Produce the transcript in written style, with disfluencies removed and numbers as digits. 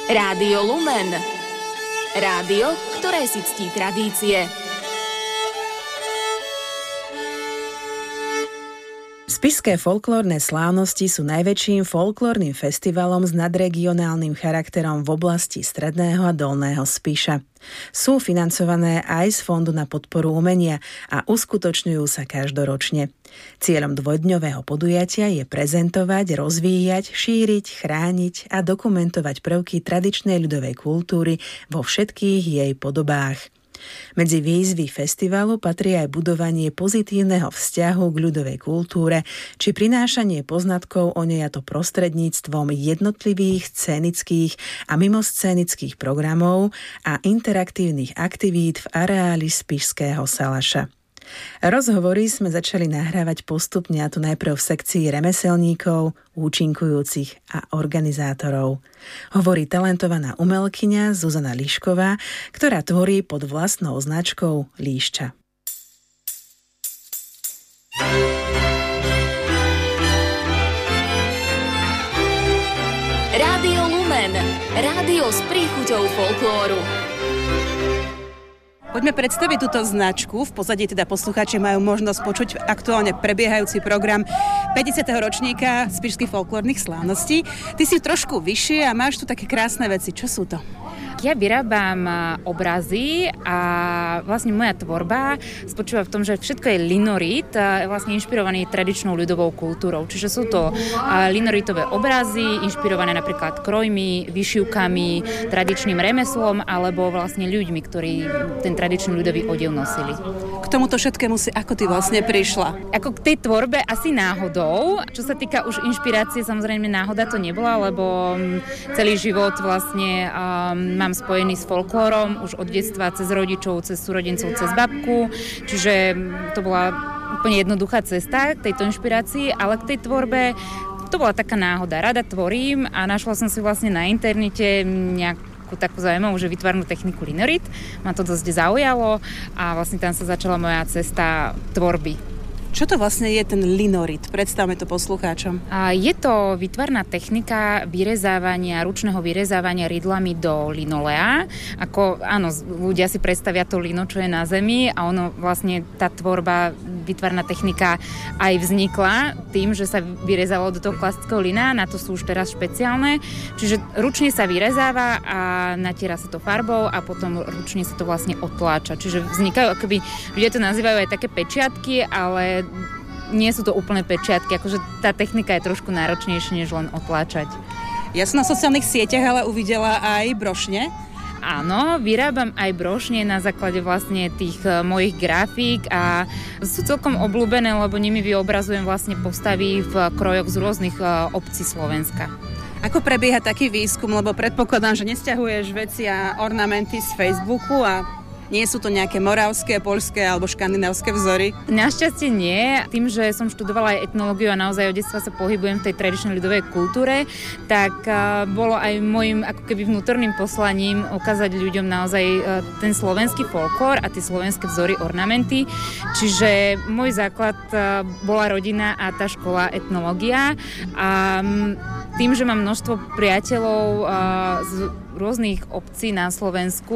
Rádio Lumen. Rádio, ktoré si ctí tradície. Spišské folklórne slávnosti sú najväčším folklórnym festivalom s nadregionálnym charakterom v oblasti Stredného a Dolného Spiša. Sú financované aj z Fondu na podporu umenia a uskutočňujú sa každoročne. Cieľom dvojdňového podujatia je prezentovať, rozvíjať, šíriť, chrániť a dokumentovať prvky tradičnej ľudovej kultúry vo všetkých jej podobách. Medzi výzvy festivalu patrí aj budovanie pozitívneho vzťahu k ľudovej kultúre či prinášanie poznatkov o nej, a to prostredníctvom jednotlivých scénických a mimoscénických programov a interaktívnych aktivít v areáli Spišského Salaša. Rozhovory sme začali nahrávať postupne, a to najprv v sekcii remeselníkov, účinkujúcich a organizátorov. Hovorí talentovaná umelkyňa Zuzana Lišková, ktorá tvorí pod vlastnou značkou Líšča. Rádio Lumen. Rádio s príchuťou folklóru. Poďme predstaviť túto značku. V pozadí teda poslucháči majú možnosť počuť aktuálne prebiehajúci program 50. ročníka Spišských folklórnych slávností. Ty si trošku vyššie a máš tu také krásne veci. Čo sú to? Ja vyrábam obrazy a vlastne moja tvorba spočíva v tom, že všetko je linorit, vlastne inšpirovaný tradičnou ľudovou kultúrou. Čiže sú to linoritové obrazy, inšpirované napríklad krojmi, vyšívkami, tradičným remeslom alebo vlastne ľuďmi, ktorí ten tradičný ľudový odev nosili. K tomuto všetkému si ako ty vlastne prišla? Ako k tej tvorbe asi náhodou. Čo sa týka už inšpirácie, samozrejme náhoda to nebola, lebo celý život vlastne mám spojený s folklórom už od detstva, cez rodičov, cez súrodencov, cez babku. Čiže to bola úplne jednoduchá cesta k tejto inšpirácii, ale k tej tvorbe to bola taká náhoda. Rada tvorím a našla som si vlastne na internete nejakú takú zaujímavú, že vytvarnú techniku linorit. Ma to dosť zaujalo a vlastne tam sa začala moja cesta tvorby. Čo to vlastne je ten linorit? Predstavme to poslucháčom. Je to výtvarná technika ručného vyrezávania rydlami do linolea. Áno, ľudia si predstavia to lino, čo je na zemi, a ono vlastne tá tvorba, výtvarná technika aj vznikla tým, že sa vyrezalo do toho klasického lina, na to sú už teraz špeciálne. Čiže ručne sa vyrezáva a natiera sa to farbou a potom ručne sa to vlastne otláča. Čiže vznikajú, akoby ľudia to nazývajú aj také pečiatky, ale nie sú to úplne pečiatky, akože tá technika je trošku náročnejšia, než len otláčať. Ja som na sociálnych sieťach ale uvidela aj brošne. Áno, vyrábam aj brošne na základe vlastne tých mojich grafík a sú celkom obľúbené, lebo nimi vyobrazujem vlastne postavy v krojoch z rôznych obcí Slovenska. Ako prebieha taký výskum, lebo predpokladám, že nesťahuješ veci a ornamenty z Facebooku a nie sú to nejaké moravské, poľské alebo škandinávské vzory? Našťastie nie. Tým, že som študovala aj etnológiu a naozaj od detstva sa pohybujem v tej tradičnej ľudovej kultúre, tak bolo aj môjim ako keby vnútorným poslaním ukázať ľuďom naozaj ten slovenský folklór a tie slovenské vzory, ornamenty. Čiže môj základ bola rodina a tá škola etnológia. A tým, že mám množstvo priateľov z rôznych obcí na Slovensku,